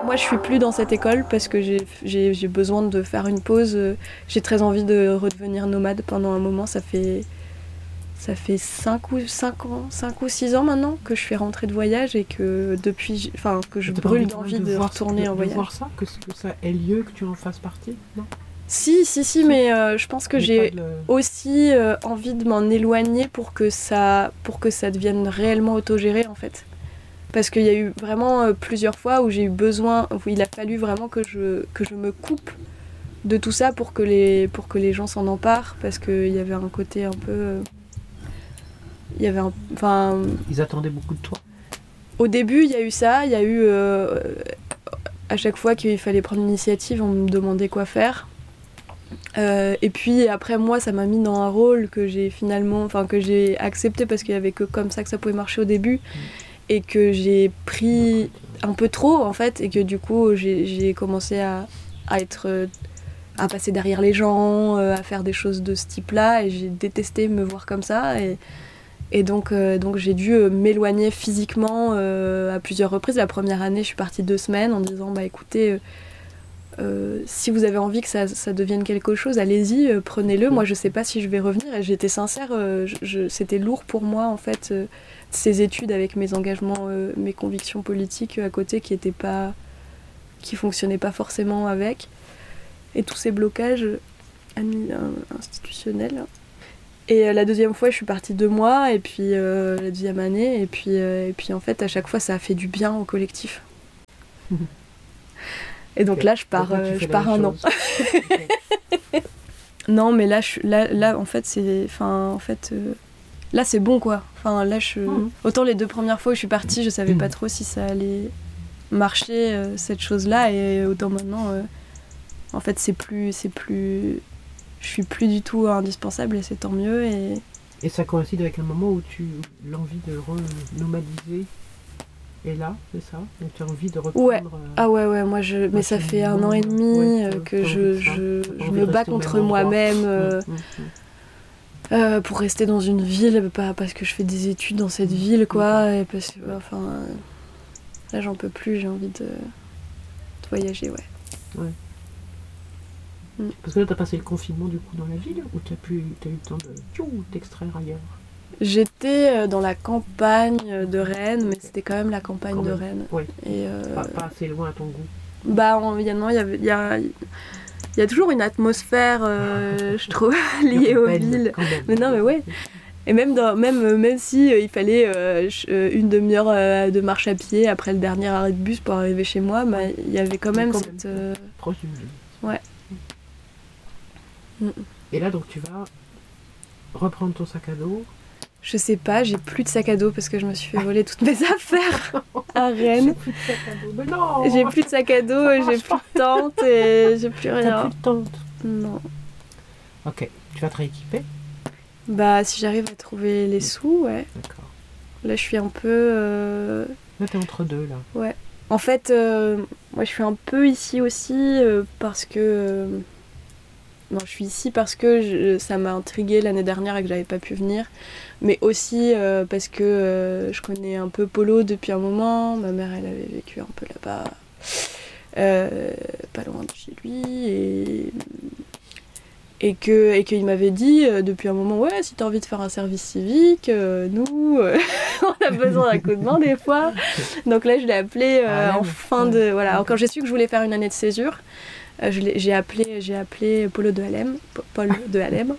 Moi, je suis plus dans cette école parce que j'ai besoin de faire une pause. J'ai très envie de redevenir nomade pendant un moment. Ça fait 5 ou 6 ans maintenant que je suis rentrée de voyage et que depuis, que je brûle d'envie de retourner en voyage. De voir ça, que ça ait lieu, que tu en fasses partie, non ? Si, mais je pense que j'ai aussi envie de m'en éloigner pour que ça devienne réellement autogéré en fait. Parce qu'il y a eu vraiment plusieurs fois où j'ai eu besoin, où il a fallu vraiment que je me coupe de tout ça pour que les gens s'en emparent, parce qu'il y avait un côté un peu... Ils attendaient beaucoup de toi. Au début, il y a eu ça, il y a eu... à chaque fois qu'il fallait prendre l'initiative, on me demandait quoi faire. Et puis après, moi, ça m'a mis dans un rôle que j'ai accepté parce qu'il y avait que comme ça que ça pouvait marcher au début. Et que j'ai pris un peu trop en fait, et que du coup j'ai commencé à passer derrière les gens, à faire des choses de ce type-là, et j'ai détesté me voir comme ça, et donc j'ai dû m'éloigner physiquement à plusieurs reprises. La première année, je suis partie 2 semaines en disant bah écoutez, si vous avez envie que ça devienne quelque chose, allez-y, prenez-le. Moi, je sais pas si je vais revenir. Et j'étais sincère, c'était lourd pour moi en fait. Ces études avec mes engagements, mes convictions politiques à côté qui fonctionnaient pas forcément avec, et tous ces blocages institutionnels. Et la deuxième fois, je suis partie 2 mois, et puis la deuxième année, et puis en fait, à chaque fois, ça a fait du bien au collectif. Et donc là, je pars 1 an. Non, mais là, en fait, là, c'est bon, quoi. Enfin, là, autant les 2 premières fois où je suis partie, je savais pas trop si ça allait marcher, cette chose-là, et autant maintenant, en fait, je suis plus du tout indispensable, et c'est tant mieux. Et ça coïncide avec un moment où l'envie de renomadiser est là, c'est ça ? Donc tu as envie de reprendre... Ouais. Ah ouais, moi mais ça fait 1 an et demi que je me bats contre moi-même. Pour rester dans une ville, pas parce que je fais des études dans cette ville, quoi, et parce que, là j'en peux plus, j'ai envie de voyager, ouais. Parce que là t'as passé le confinement du coup dans la ville, ou t'as eu le temps de t'extraire ailleurs ? J'étais dans la campagne de Rennes, mais c'était quand même la campagne de Rennes. Ouais. Et pas assez loin à ton goût. Bah, il y a toujours une atmosphère, je trouve, liée aux villes. Mais non, mais ouais. Et même si il fallait une demi-heure de marche à pied après le dernier arrêt de bus pour arriver chez moi, bah, il y avait quand même cette... proche d'une ville. Ouais. Et là, donc, tu vas reprendre ton sac à dos. Je sais pas, j'ai plus de sac à dos parce que je me suis fait voler toutes mes affaires à Rennes. J'ai plus de sac à dos, mais non. J'ai plus de sac à dos, j'ai plus de tente et j'ai plus rien. T'as plus de tente ? Non. Ok, tu vas te rééquiper ? Bah, si j'arrive à trouver les sous, ouais. D'accord. Là, je suis un peu... Là, t'es entre deux, là. Ouais. En fait, moi, je suis un peu ici aussi parce que... Non, je suis ici parce que ça m'a intriguée l'année dernière et que j'avais pas pu venir. Mais aussi parce que je connais un peu Polo depuis un moment. Ma mère, elle avait vécu un peu là-bas, pas loin de chez lui. Et qu'il m'avait dit depuis un moment, ouais, si t'as envie de faire un service civique, nous, on a besoin d'un coup de main des fois. Donc là, je l'ai appelé en fin de... Voilà, quand j'ai su que je voulais faire une année de césure, j'ai appelé Polo de Halem, Paul de Halem,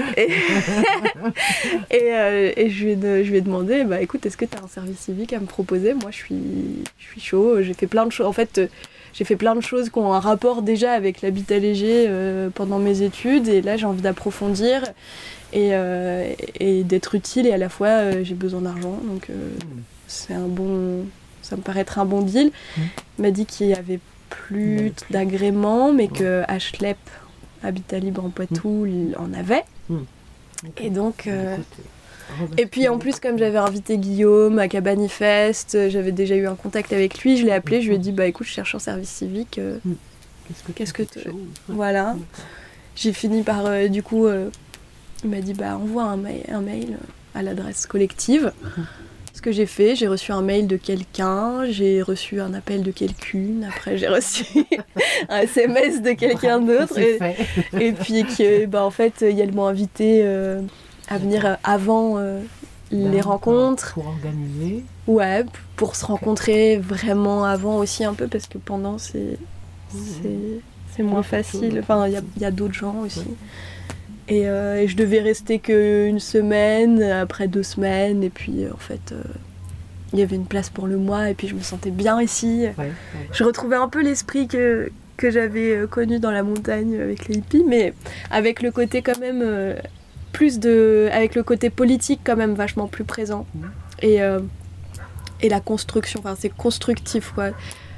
et je lui ai demandé, bah écoute, est-ce que tu as un service civique à me proposer ? Moi, je suis chaud, j'ai fait plein de choses. En fait, j'ai fait plein de choses qui ont un rapport déjà avec l'habitat léger pendant mes études, et là, j'ai envie d'approfondir et d'être utile, et à la fois, j'ai besoin d'argent, donc ça me paraît être un bon deal. Il m'a dit qu'il y avait plus d'agréments, mais que HLEP, Habitat Libre en Poitou, il en avait. Et donc... Et puis en plus, comme j'avais invité Guillaume à Cabanifest, j'avais déjà eu un contact avec lui, je l'ai appelé, je lui ai dit, bah écoute, je cherche un service civique, qu'est-ce que tu... Voilà. J'ai fini par, du coup, il m'a dit, bah envoie un mail à l'adresse collective. ce que j'ai fait. J'ai reçu un mail de quelqu'un, j'ai reçu un appel de quelqu'une, après j'ai reçu un SMS de quelqu'un d'autre. Et puis en fait, ils m'ont invité à venir avant les rencontres. Pour organiser. Ouais, pour se rencontrer vraiment avant aussi un peu, parce que pendant c'est moins facile. Enfin, il y a d'autres gens aussi. Et je devais rester qu'une semaine, après 2 semaines, et puis en fait, il y avait une place pour le mois, et puis je me sentais bien ici. Ouais. Je retrouvais un peu l'esprit que j'avais connu dans la montagne avec les hippies, mais avec le côté quand même avec le côté politique quand même vachement plus présent. Et la construction, enfin c'est constructif quoi.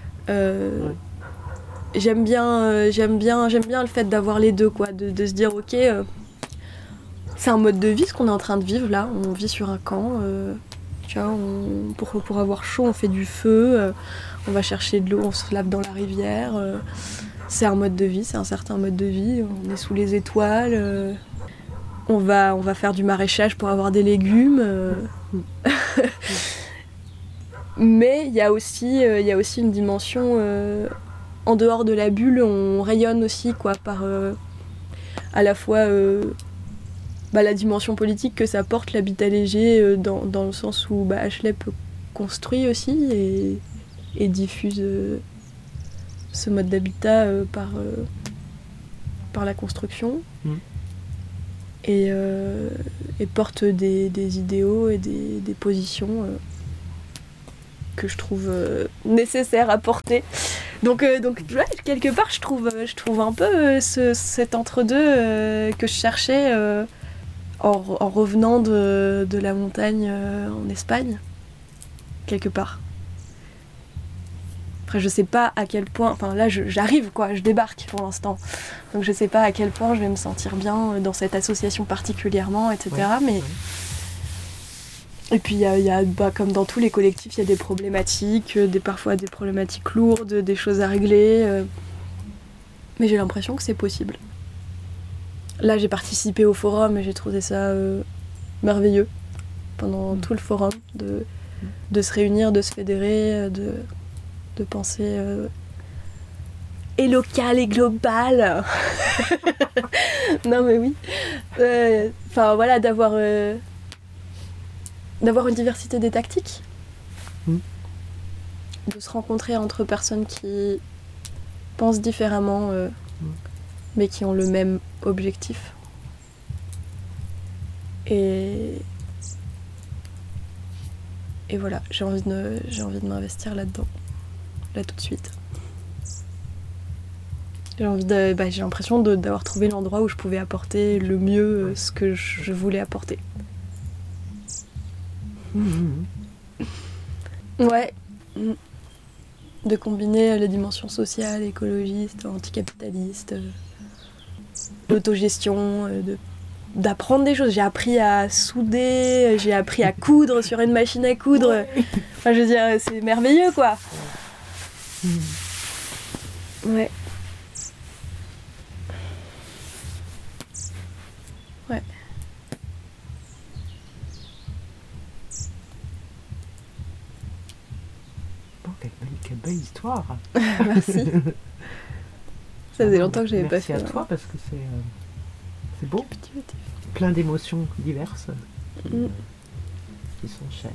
J'aime bien le fait d'avoir les deux quoi, de se dire ok, c'est un mode de vie ce qu'on est en train de vivre là, on vit sur un camp, tu vois, pour avoir chaud on fait du feu, on va chercher de l'eau, on se lave dans la rivière, c'est un mode de vie, c'est un certain mode de vie, on est sous les étoiles, on va faire du maraîchage pour avoir des légumes. Mais il y a aussi une dimension en dehors de la bulle, on rayonne aussi quoi, par à la fois la dimension politique que ça porte l'habitat léger dans le sens où HLEP construit aussi et diffuse ce mode d'habitat par la construction. Et porte des idéaux et des positions que je trouve nécessaires à porter. Donc ouais, quelque part, je trouve un peu cet entre-deux que je cherchais en revenant de la montagne en Espagne, quelque part. Après, je sais pas à quel point... Enfin, là, j'arrive, quoi, je débarque pour l'instant. Donc, je sais pas à quel point je vais me sentir bien dans cette association particulièrement, etc. Mais... Et puis, il y a comme dans tous les collectifs, il y a des problématiques, parfois des problématiques lourdes, des choses à régler. Mais j'ai l'impression que c'est possible. Là, j'ai participé au forum et j'ai trouvé ça merveilleux. Pendant tout le forum, de se réunir, de se fédérer, de penser et local et global. Non mais oui. Enfin voilà, d'avoir une diversité des tactiques. De se rencontrer entre personnes qui pensent différemment mais qui ont le même objectif. Et voilà, j'ai envie de m'investir là-dedans. Là tout de suite. J'ai l'impression d'avoir trouvé l'endroit où je pouvais apporter le mieux ce que je voulais apporter. Ouais. De combiner les dimensions sociales, écologistes, anticapitalistes, d'autogestion, d'apprendre des choses. J'ai appris à souder, j'ai appris à coudre sur une machine à coudre. Enfin, je veux dire, c'est merveilleux, quoi. Ouais. Ouais. Bon, quelle belle histoire. Merci. Ça faisait longtemps que je n'avais pas fait. Merci à toi parce que c'est beau. Plein d'émotions diverses qui s'enchaînent.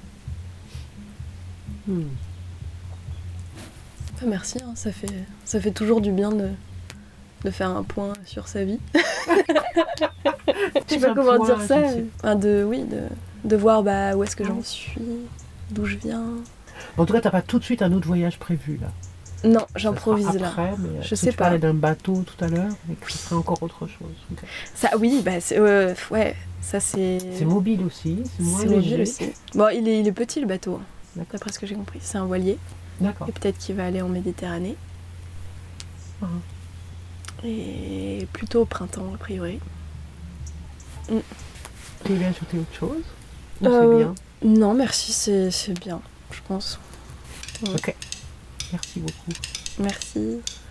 Merci, hein, ça fait toujours du bien de faire un point sur sa vie. Je sais pas comment dire ça. Enfin, de voir où est-ce que j'en suis, d'où je viens. En tout cas, t'as pas tout de suite un autre voyage prévu là? Non, j'improvise là. Mais je sais tu pas. parlais d'un bateau tout à l'heure, mais que ce serait encore autre chose. Okay. Ça, oui, ça c'est. C'est mobile aussi, c'est moins léger. Mobile aussi. Bon, il est petit le bateau, d'après ce que j'ai compris. C'est un voilier. D'accord. Et peut-être qu'il va aller en Méditerranée. Et plutôt au printemps, a priori. Tu veux ajouter autre chose? C'est bien? Non, merci, c'est bien, je pense. Ok. Merci beaucoup. Merci.